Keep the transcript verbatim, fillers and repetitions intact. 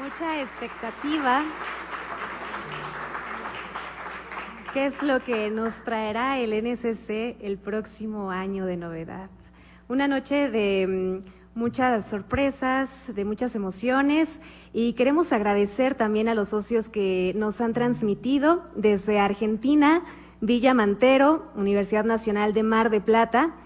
mucha expectativa. ¿Qué es lo que nos traerá el N C C el próximo año de novedad? Una noche de mm, muchas sorpresas, de muchas emociones, y queremos agradecer también a los socios que nos han transmitido desde Argentina, Villa Mantero, Universidad Nacional de Mar de Plata,